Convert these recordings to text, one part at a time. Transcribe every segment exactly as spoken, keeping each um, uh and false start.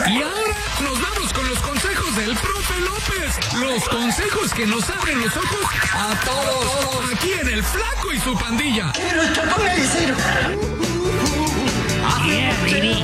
Y ahora nos vamos con los consejos del profe López. Los consejos que nos abren los ojos a todos. Aquí en El Flaco y su Pandilla. Pero esto, póngale cero. Yeah, baby.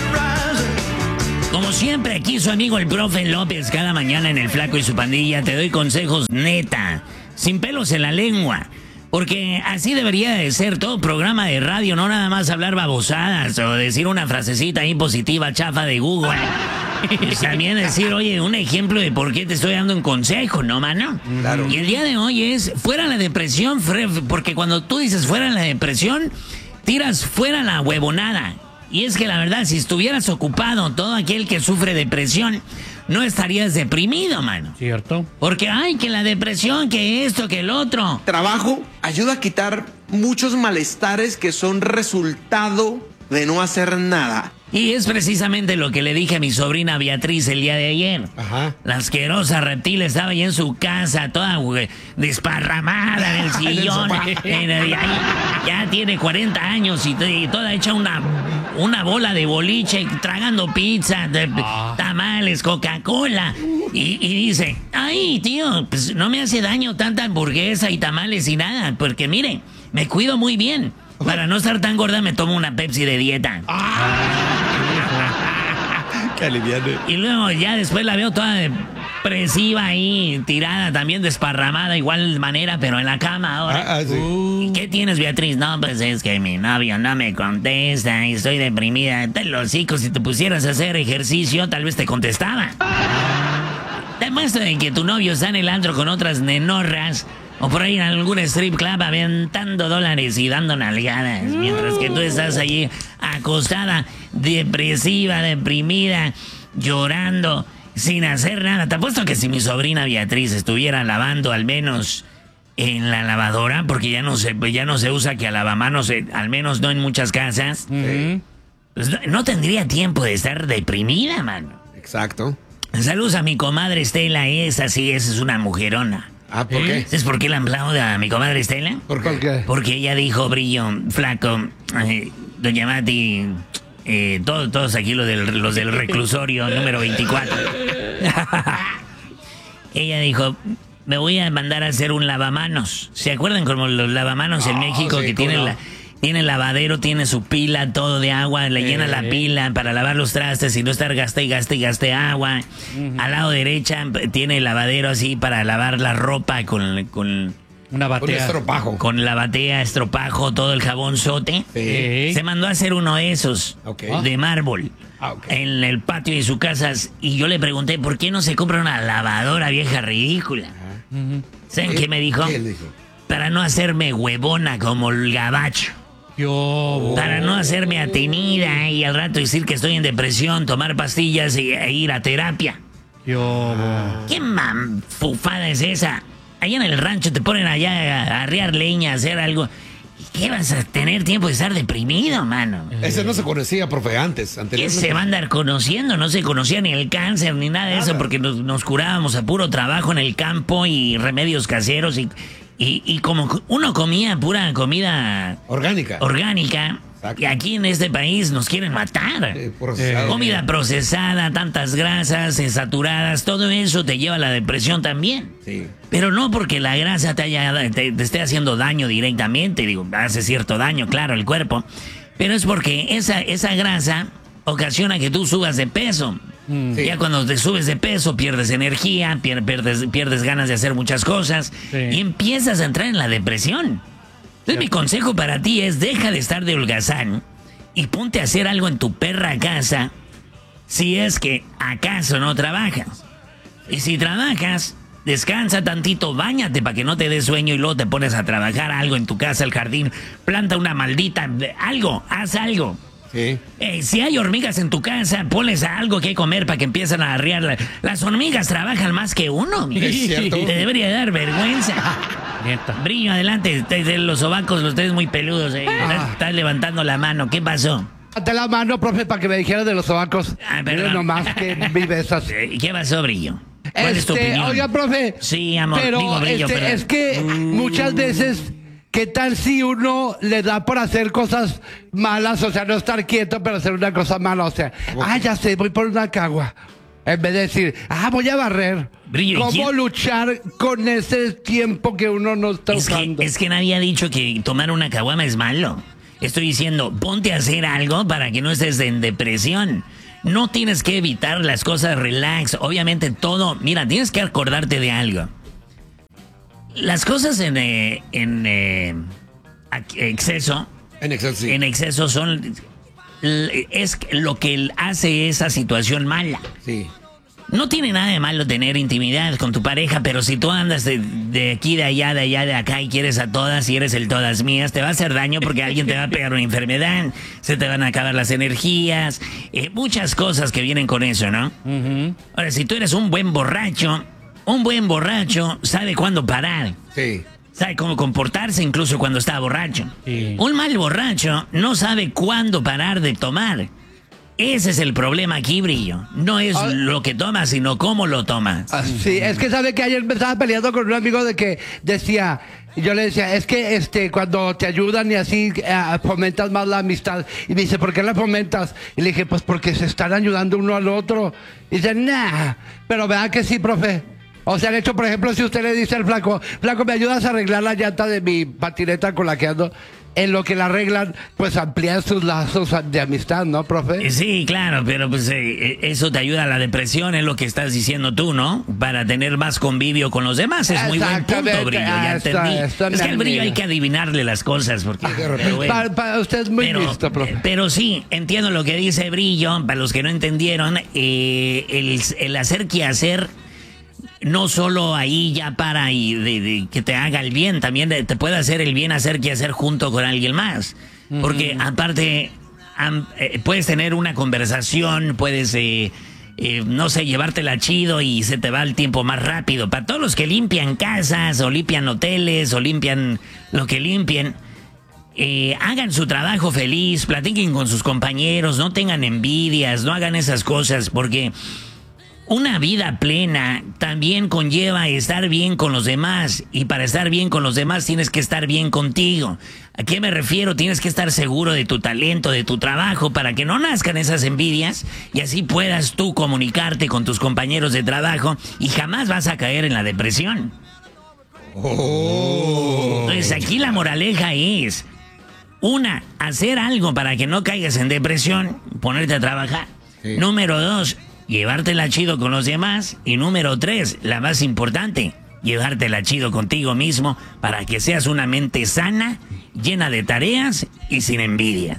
Como siempre, aquí su amigo el profe López, cada mañana en El Flaco y su Pandilla, te doy consejos neta, sin pelos en la lengua. Porque así debería de ser todo programa de radio, no nada más hablar babosadas o decir una frasecita ahí positiva, chafa de Google. Pues también decir, oye, un ejemplo de por qué te estoy dando un consejo, ¿no, mano? Claro. Y el día de hoy es fuera la depresión, porque cuando tú dices fuera la depresión, tiras fuera la huevonada. Y es que la verdad, si estuvieras ocupado, todo aquel que sufre depresión, no estarías deprimido, mano. ¿Cierto? Porque, ay, que la depresión, que esto, que el otro. Trabajo ayuda a quitar muchos malestares que son resultado de no hacer nada. Y es precisamente lo que le dije a mi sobrina Beatriz el día de ayer. Ajá. La asquerosa reptil estaba ahí en su casa, toda güey, desparramada en el sillón. En el- ya, ya tiene cuarenta años y, y toda hecha una, una bola de boliche, tragando pizza, de- tamales, Coca-Cola. Y, y dice, ay, tío, pues no me hace daño tanta hamburguesa y tamales y nada, porque mire, me cuido muy bien. Para no estar tan gorda me tomo una Pepsi de dieta. Qué aliviane. Y luego ya después la veo toda depresiva ahí, tirada, también desparramada, igual manera, pero en la cama ahora. Ah, ah, sí. ¿Y qué tienes, Beatriz? No, pues es que mi novio no me contesta y estoy deprimida. Te los hijos, si te pusieras a hacer ejercicio, tal vez te contestaba. Te muestro de que tu novio está en el antro con otras nenorras o por ahí en algún strip club aventando dólares y dando nalgadas, mientras que tú estás allí acostada, depresiva, deprimida, llorando, sin hacer nada. Te apuesto que si mi sobrina Beatriz estuviera lavando al menos en la lavadora, porque ya no se, ya no se usa que a lavamanos, eh, al menos no en muchas casas, Ujú. pues no, no tendría tiempo de estar deprimida, mano. Exacto. Saludos a mi comadre Estela, esa sí, esa es una mujerona. Ah, ¿por ¿Eh? qué? ¿Sabes por qué la aplaudo a mi comadre Estela? ¿Por qué? Porque ella dijo, Brillo, Flaco, eh, doña Mati, eh, todo- todos aquí los del, los del reclusorio número veinticuatro. Ella dijo, me voy a mandar a hacer un lavamanos. ¿Se acuerdan como los lavamanos en Oh, México sí, que cómo tienen no. la... Tiene lavadero, tiene su pila, todo de agua, le llena la pila para lavar los trastes y no estar gaste y gaste y gaste agua. Al lado derecha tiene el lavadero así para lavar la ropa con, con, Una Un batea. estropajo. con la batea, estropajo, todo el jabón sote. Sí. Ey. Se mandó a hacer uno de esos, Ok. de mármol, Ah, ok. en el patio de su casa. Y yo le pregunté, ¿por qué no se compra una lavadora vieja ridícula? Ujú. ¿Saben qué me dijo? ¿Qué le dijo? Para no hacerme huevona como el gabacho. Yo. Para no hacerme atenida y al rato decir que estoy en depresión, tomar pastillas y, e ir a terapia. Yo. ¿Qué manfufada es esa? Allá en el rancho te ponen allá a arriar leña, a hacer algo. ¿Y qué vas a tener tiempo de estar deprimido, mano? Ese no se conocía, profe, antes. ¿Qué Anteriormente. se va a andar conociendo? No se conocía ni el cáncer ni nada de eso Nada. porque nos, nos curábamos a puro trabajo en el campo y remedios caseros y, y, y como uno comía pura comida Orgánica. orgánica, Exacto. y aquí en este país nos quieren matar. Eh, procesado. Comida procesada, tantas grasas, eh, saturadas, todo eso te lleva a la depresión también. Sí. Pero no porque la grasa te, haya, te, te esté haciendo daño directamente, digo, hace cierto daño, claro, al cuerpo, pero es porque esa, esa grasa ocasiona que tú subas de peso. Sí. Ya cuando te subes de peso pierdes energía, pier- pierdes, pierdes ganas de hacer muchas cosas Sí. y empiezas a entrar en la depresión. Entonces mi consejo para ti es deja de estar de holgazán y ponte a hacer algo en tu perra casa si es que acaso no trabajas. Y si trabajas, descansa tantito, báñate para que no te dé sueño y luego te pones a trabajar algo en tu casa, el jardín, planta una maldita, algo, haz algo. Sí. Eh, si hay hormigas en tu casa, ponles algo que comer para que empiecen a arriar. La- Las hormigas trabajan más que uno. mira. Es cierto. Te debería dar vergüenza. Neta. Brillo, adelante. te- te- Los sobacos, los tres muy peludos. eh. Estás, estás levantando la mano. ¿Qué pasó? Ante la mano, profe, para que me dijera de los sobacos. Ah, Mire perdón. nomás que vivezas. Eh, ¿Qué pasó, Brillo? ¿Cuál es tu Este, opinión? oiga, profe. Sí, amor, Pero digo, Brillo, este, pero- es que muchas veces ¿qué tal si uno le da por hacer cosas malas? O sea, no estar quieto, pero hacer una cosa mala. O sea, ah, ya sé, voy por una cagua. En vez de decir, ah, voy a barrer. Brillo, ¿Cómo ¿quién? luchar con ese tiempo que uno no está Es que, usando? es que nadie ha dicho que tomar una caguama es malo. Estoy diciendo, ponte a hacer algo para que no estés en depresión. No tienes que evitar las cosas relax. Obviamente todo... Mira, tienes que acordarte de algo. Las cosas en, eh, en eh, exceso... En exceso, sí. En exceso son... Es lo que hace esa situación mala. Sí. No tiene nada de malo tener intimidad con tu pareja, pero si tú andas de, de aquí, de allá, de allá, de acá y quieres a todas y eres el todas mías, te va a hacer daño porque alguien te va a pegar una enfermedad, se te van a acabar las energías, eh, muchas cosas que vienen con eso, ¿no? Ujú. Ahora, si tú eres un buen borracho, un buen borracho sabe cuándo parar. Sí. Sabe cómo comportarse incluso cuando está borracho. Sí. Un mal borracho no sabe cuándo parar de tomar. Ese es el problema aquí, Brillo. No es Ah. lo que tomas, sino cómo lo tomas. Ah, sí, es que sabe que ayer me estaba peleando con un amigo de que decía, y yo le decía, es que este cuando te ayudan y así eh, fomentas más la amistad. Y me dice, ¿por qué la fomentas? Y le dije, pues porque se están ayudando uno al otro. Y dice, nah, pero vea que sí, profe. O sea, de hecho, por ejemplo, si usted le dice al flaco, flaco, ¿me ayudas a arreglar la llanta de mi patineta con la que ando? En lo que la arreglan, pues amplían sus lazos de amistad, ¿no, profe? Sí, claro, pero pues eh, eso te ayuda a la depresión, es lo que estás diciendo tú, ¿no? Para tener más convivio con los demás. Es muy buen punto, Exactamente. Brillo, ya Ah, está- entendí. está Es que al mi Brillo amiga. hay que adivinarle las cosas, porque... pero bueno. Pa- pa- usted es muy Pero, listo, profe. pero sí, entiendo lo que dice Brillo. Para los que no entendieron, eh, el, el hacer que hacer no solo ahí ya para y de, de que te haga el bien, también de- te puede hacer el bien hacer que hacer junto con alguien más. Porque aparte, am- eh, puedes tener una conversación, puedes, eh, eh, no sé, llevártela chido y se te va el tiempo más rápido. Para todos los que limpian casas o limpian hoteles o limpian lo que limpien, eh, hagan su trabajo feliz, platiquen con sus compañeros, no tengan envidias, no hagan esas cosas, porque una vida plena también conlleva estar bien con los demás, y para estar bien con los demás tienes que estar bien contigo. ¿A qué me refiero? Tienes que estar seguro de tu talento, de tu trabajo, para que no nazcan esas envidias y así puedas tú comunicarte con tus compañeros de trabajo y jamás vas a caer en la depresión. Entonces aquí la moraleja es, una, hacer algo para que no caigas en depresión, ponerte a trabajar. Sí. Número dos, llevártela chido con los demás. Y número tres, la más importante, llevártela chido contigo mismo para que seas una mente sana, llena de tareas y sin envidias.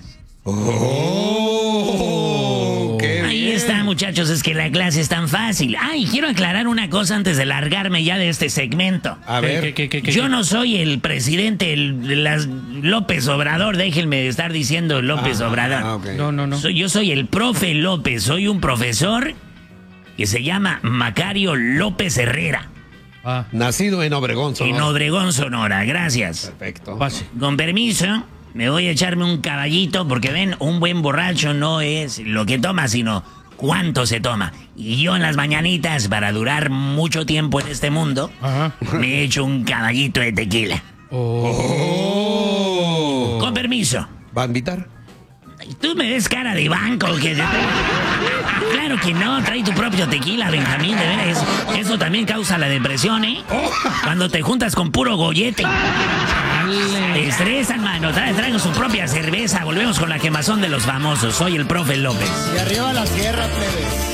Oh, qué Ahí bien. está, muchachos, es que la clase es tan fácil. Ay, quiero aclarar una cosa antes de largarme ya de este segmento. A ¿Qué, ver. qué, qué, qué, qué? Yo no soy el presidente el, de las López Obrador, déjenme de estar diciendo López Ah, Obrador. ah, ok. No, no, no. Soy- yo soy el profe López, soy un profesor que se llama Macario López Herrera, Ah, Nacido en Obregón, en Sonora. Obregón, Sonora. Gracias. Perfecto. pase. Con permiso, me voy a echarme un caballito porque ven, un buen borracho no es lo que toma, sino cuánto se toma. Y yo en las mañanitas, para durar mucho tiempo en este mundo, Ajá. me echo un caballito de tequila. Oh. Con permiso. ¿Va a invitar? ¿Tú me ves cara de banco? Que Claro que no, trae tu propio tequila, Benjamín, de veras. Eso también causa la depresión, ¿eh? Cuando te juntas con puro gollete. Te estresan, mano. Trae, traigan su propia cerveza. Volvemos con la quemazón de los famosos. Soy el profe López. Y arriba la sierra, plebes.